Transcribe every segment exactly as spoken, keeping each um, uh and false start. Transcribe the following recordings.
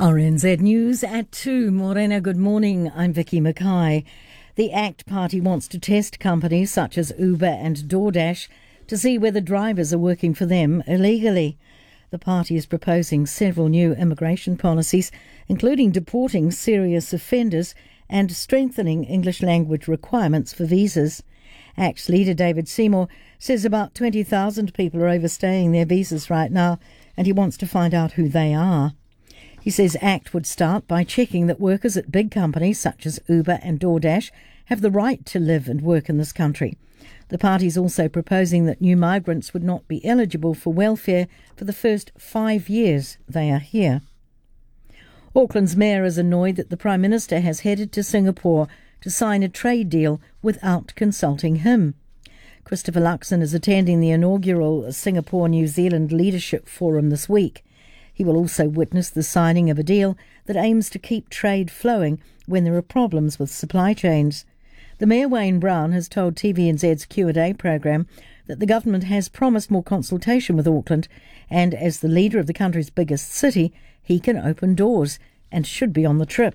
R N Z News at two. Morena, good morning. I'm Vicky Mackay. The ACT Party wants to test companies such as Uber and DoorDash to see whether drivers are working for them illegally. The party is proposing several new immigration policies, including deporting serious offenders and strengthening English language requirements for visas. ACT's leader David Seymour says about twenty thousand people are overstaying their visas right now, and he wants to find out who they are. He says ACT would start by checking that workers at big companies such as Uber and DoorDash have the right to live and work in this country. The party is also proposing that new migrants would not be eligible for welfare for the first five years they are here. Auckland's mayor is annoyed that the Prime Minister has headed to Singapore to sign a trade deal without consulting him. Christopher Luxon is attending the inaugural Singapore-New Zealand Leadership Forum this week. He will also witness the signing of a deal that aims to keep trade flowing when there are problems with supply chains. The Mayor Wayne Brown has told T V N Z's Q and A programme that the government has promised more consultation with Auckland, and as the leader of the country's biggest city, he can open doors and should be on the trip.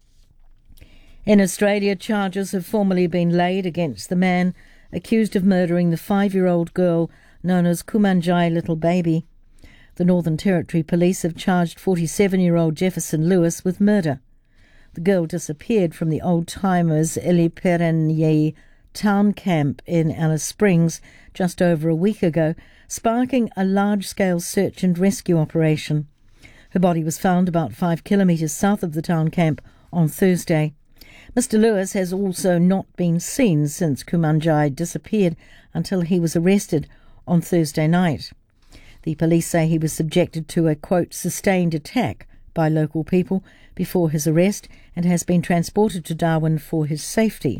In Australia, charges have formally been laid against the man accused of murdering the five-year-old girl known as Kumanjai Little Baby. The Northern Territory Police have charged forty-seven-year-old Jefferson Lewis with murder. The girl disappeared from the old-timers Iliperenye town camp in Alice Springs just over a week ago, sparking a large-scale search and rescue operation. Her body was found about five kilometres south of the town camp on Thursday. Mister Lewis has also not been seen since Kumanjai disappeared until he was arrested on Thursday night. The police say he was subjected to a, quote, sustained attack by local people before his arrest and has been transported to Darwin for his safety.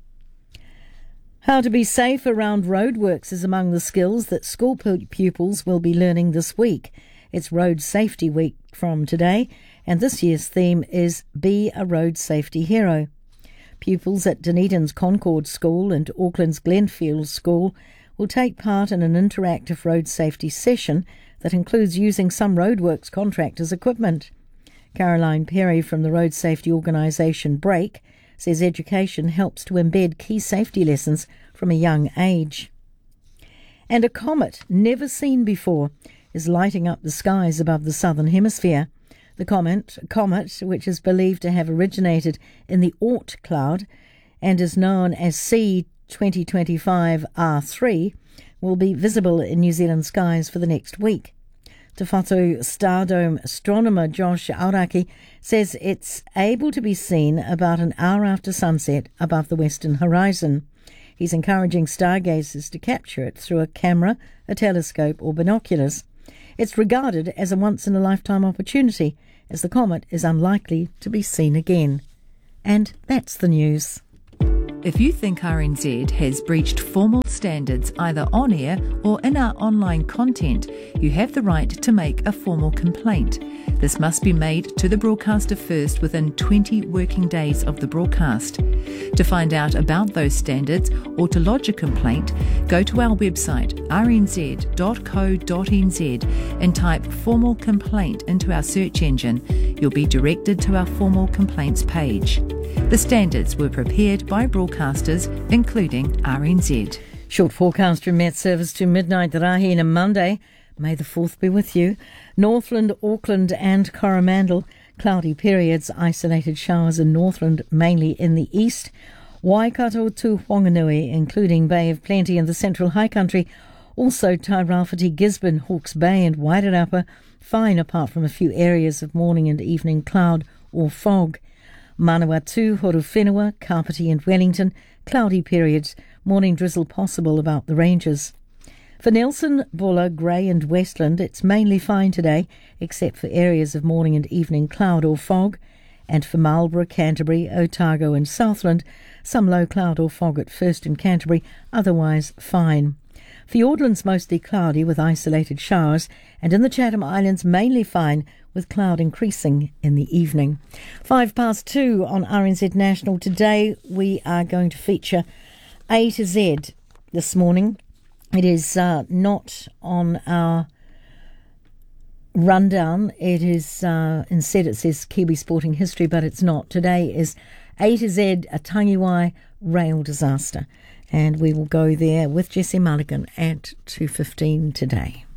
How to be safe around roadworks is among the skills that school pupils will be learning this week. It's Road Safety Week from today, and this year's theme is Be a Road Safety Hero. Pupils at Dunedin's Concord School and Auckland's Glenfield School will take part in an interactive road safety session that includes using some roadworks contractors' equipment. Caroline Perry from the road safety organisation Break says education helps to embed key safety lessons from a young age. And a comet never seen before is lighting up the skies above the southern hemisphere. The comet, comet, which is believed to have originated in the Oort cloud and is known as C twenty twenty-five R three, will be visible in New Zealand skies for the next week. Te Whatu Stardome astronomer Josh Auraki says it's able to be seen about an hour after sunset above the western horizon. He's encouraging stargazers to capture it through a camera, a telescope or binoculars. It's regarded as a once-in-a-lifetime opportunity, as the comet is unlikely to be seen again. And that's the news. If you think R N Z has breached formal standards either on air or in our online content, you have the right to make a formal complaint. This must be made to the broadcaster first within twenty working days of the broadcast. To find out about those standards or to lodge a complaint, go to our website r n z dot co dot n z and type formal complaint into our search engine. You'll be directed to our formal complaints page. The standards were prepared by broadcasters, including R N Z. Short forecast from Met Service to midnight Rahina Monday. May the fourth be with you. Northland, Auckland and Coromandel. Cloudy periods, isolated showers in Northland, mainly in the east. Waikato to Whanganui, including Bay of Plenty in the central high country. Also Tairāwhiti, Gisborne, Hawke's Bay and Wairarapa. Fine apart from a few areas of morning and evening cloud or fog. Manawatu, Horowhenua, Kapiti and Wellington, cloudy periods, morning drizzle possible about the ranges. For Nelson, Buller, Grey and Westland, it's mainly fine today, except for areas of morning and evening cloud or fog. And for Marlborough, Canterbury, Otago and Southland, some low cloud or fog at first in Canterbury, otherwise fine. Fiordland's mostly cloudy with isolated showers, and in the Chatham Islands mainly fine with cloud increasing in the evening. Five past two on R N Z National. Today we are going to feature A to Z this morning. It is uh, not on our rundown. It is, uh, instead it says Kiwi Sporting History, but it's not. Today is A to Z, a Tangiwai rail disaster. And we will go there with Jesse Mulligan at two fifteen today.